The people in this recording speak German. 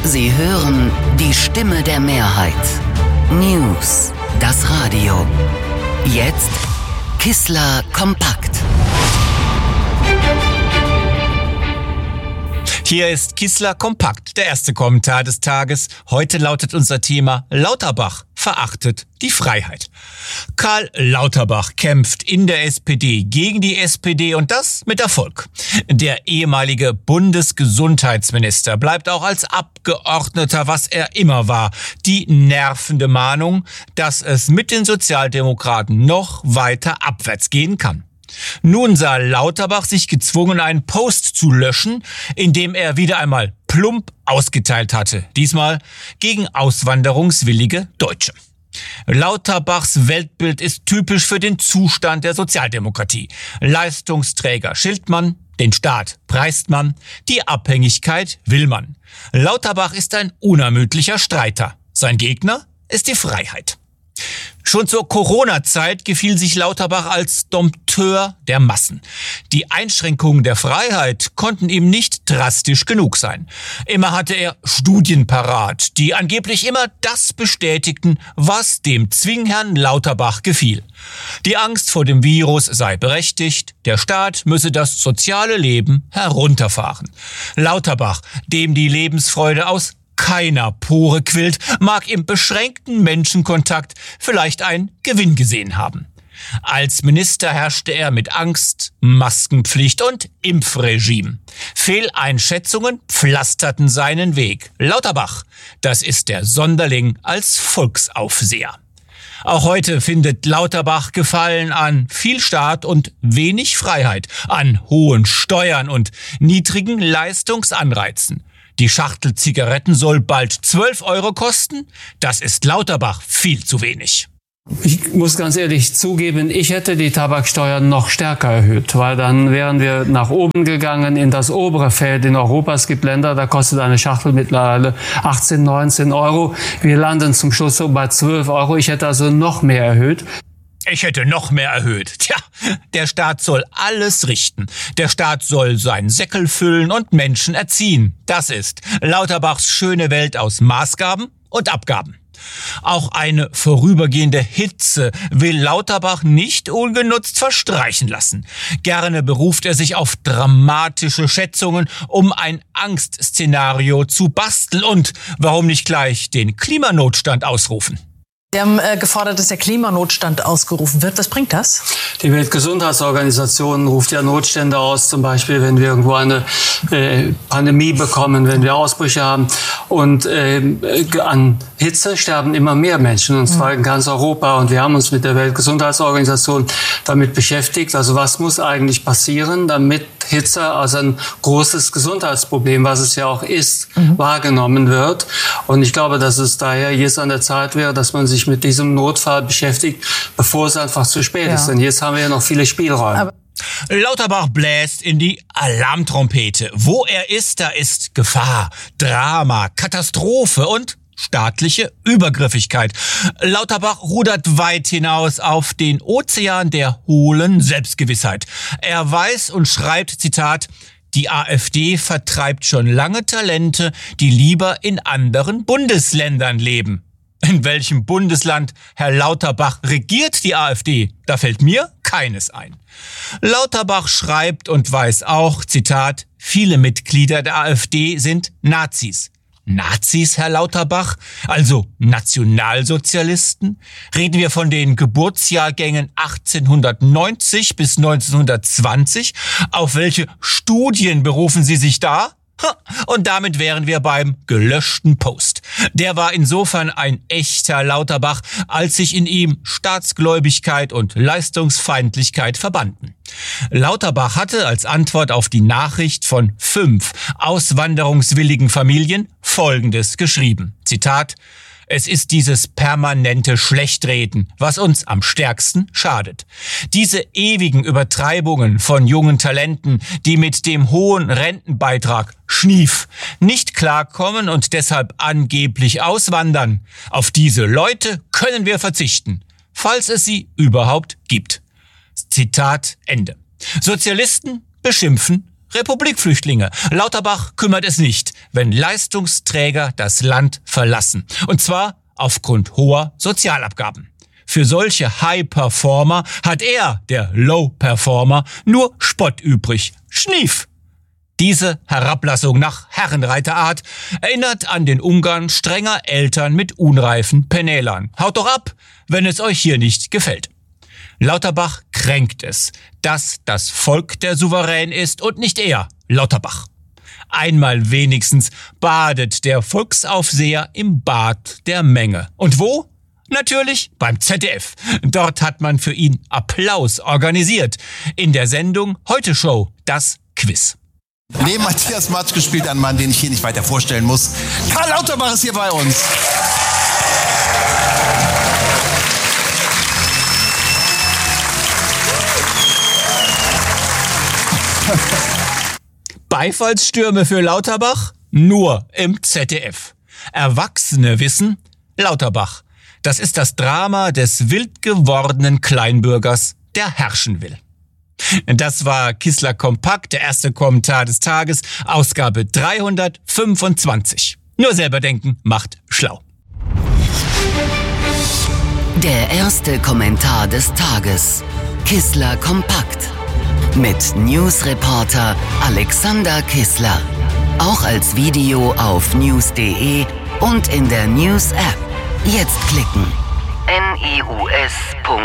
Sie hören die Stimme der Mehrheit. News, das Radio. Jetzt Kissler kompakt. Hier ist Kissler kompakt, der erste Kommentar des Tages. Heute lautet unser Thema: Lauterbach verachtet die Freiheit. Karl Lauterbach kämpft in der SPD gegen die SPD und das mit Erfolg. Der ehemalige Bundesgesundheitsminister bleibt auch als Abgeordneter, was er immer war, die nervende Mahnung, dass es mit den Sozialdemokraten noch weiter abwärts gehen kann. Nun sah Lauterbach sich gezwungen, einen Post zu löschen, in dem er wieder einmal plump ausgeteilt hatte. Diesmal gegen auswanderungswillige Deutsche. Lauterbachs Weltbild ist typisch für den Zustand der Sozialdemokratie. Leistungsträger schilt man, den Staat preist man, die Abhängigkeit will man. Lauterbach ist ein unermüdlicher Streiter. Sein Gegner ist die Freiheit. Schon zur Corona-Zeit gefiel sich Lauterbach als Dompteur der Massen. Die Einschränkungen der Freiheit konnten ihm nicht drastisch genug sein. Immer hatte er Studien parat, die angeblich immer das bestätigten, was dem Zwingherrn Lauterbach gefiel. Die Angst vor dem Virus sei berechtigt, der Staat müsse das soziale Leben herunterfahren. Lauterbach, dem die Lebensfreude aus keiner Pore quillt, mag im beschränkten Menschenkontakt vielleicht einen Gewinn gesehen haben. Als Minister herrschte er mit Angst, Maskenpflicht und Impfregime. Fehleinschätzungen pflasterten seinen Weg. Lauterbach, das ist der Sonderling als Volksaufseher. Auch heute findet Lauterbach Gefallen an viel Staat und wenig Freiheit, an hohen Steuern und niedrigen Leistungsanreizen. Die Schachtel Zigaretten soll bald 12 € kosten. Das ist Lauterbach viel zu wenig. Ich muss ganz ehrlich zugeben, ich hätte die Tabaksteuern noch stärker erhöht, weil dann wären wir nach oben gegangen in das obere Feld in Europa. Es gibt Länder, da kostet eine Schachtel mittlerweile 18, 19 €. Wir landen zum Schluss so bei 12 €. Ich hätte also noch mehr erhöht. Ich hätte noch mehr erhöht. Tja, der Staat soll alles richten. Der Staat soll seinen Säckel füllen und Menschen erziehen. Das ist Lauterbachs schöne Welt aus Maßgaben und Abgaben. Auch eine vorübergehende Hitze will Lauterbach nicht ungenutzt verstreichen lassen. Gerne beruft er sich auf dramatische Schätzungen, um ein Angstszenario zu basteln und warum nicht gleich den Klimanotstand ausrufen. Sie haben gefordert, dass der Klimanotstand ausgerufen wird. Was bringt das? Die Weltgesundheitsorganisation ruft ja Notstände aus, zum Beispiel, wenn wir irgendwo eine Pandemie bekommen, wenn wir Ausbrüche haben. Und an Hitze sterben immer mehr Menschen, und zwar in ganz Europa. Und wir haben uns mit der Weltgesundheitsorganisation damit beschäftigt. Also was muss eigentlich passieren, damit Hitze als ein großes Gesundheitsproblem, was es ja auch ist, wahrgenommen wird. Und ich glaube, dass es daher jetzt an der Zeit wäre, dass man sich mit diesem Notfall beschäftigt, bevor es einfach zu spät ist. Denn jetzt haben wir ja noch viele Spielräume. Lauterbach bläst in die Alarmtrompete. Wo er ist, da ist Gefahr, Drama, Katastrophe und staatliche Übergriffigkeit. Lauterbach rudert weit hinaus auf den Ozean der hohlen Selbstgewissheit. Er weiß und schreibt, Zitat, die AfD vertreibt schon lange Talente, die lieber in anderen Bundesländern leben. In welchem Bundesland, Herr Lauterbach, regiert die AfD? Da fällt mir keines ein. Lauterbach schreibt und weiß auch, Zitat, viele Mitglieder der AfD sind Nazis. Nazis, Herr Lauterbach? Also Nationalsozialisten? Reden wir von den Geburtsjahrgängen 1890 bis 1920? Auf welche Studien berufen Sie sich da? Und damit wären wir beim gelöschten Post. Der war insofern ein echter Lauterbach, als sich in ihm Staatsgläubigkeit und Leistungsfeindlichkeit verbanden. Lauterbach hatte als Antwort auf die Nachricht von 5 auswanderungswilligen Familien Folgendes geschrieben. Zitat, es ist dieses permanente Schlechtreden, was uns am stärksten schadet. Diese ewigen Übertreibungen von jungen Talenten, die mit dem hohen Rentenbeitrag Schnief nicht klarkommen und deshalb angeblich auswandern. Auf diese Leute können wir verzichten, falls es sie überhaupt gibt. Zitat Ende. Sozialisten beschimpfen Republikflüchtlinge. Lauterbach kümmert es nicht, wenn Leistungsträger das Land verlassen. Und zwar aufgrund hoher Sozialabgaben. Für solche High-Performer hat er, der Low-Performer, nur Spott übrig. Schnief. Diese Herablassung nach Herrenreiterart erinnert an den Umgang strenger Eltern mit unreifen Penälern. Haut doch ab, wenn es euch hier nicht gefällt. Lauterbach kränkt es, dass das Volk der Souverän ist und nicht er, Lauterbach. Einmal wenigstens badet der Volksaufseher im Bad der Menge. Und wo? Natürlich beim ZDF. Dort hat man für ihn Applaus organisiert. In der Sendung Heute Show, das Quiz. Neben Matthias Matschke spielt ein Mann, den ich hier nicht weiter vorstellen muss. Karl Lauterbach ist hier bei uns. Beifallsstürme für Lauterbach? Nur im ZDF. Erwachsene wissen, Lauterbach, das ist das Drama des wild gewordenen Kleinbürgers, der herrschen will. Das war Kissler Kompakt, der erste Kommentar des Tages, Ausgabe 325. Nur selber denken macht schlau. Der erste Kommentar des Tages. Kissler Kompakt. Mit Newsreporter Alexander Kissler. Auch als Video auf news.de und in der News-App. Jetzt klicken. news.de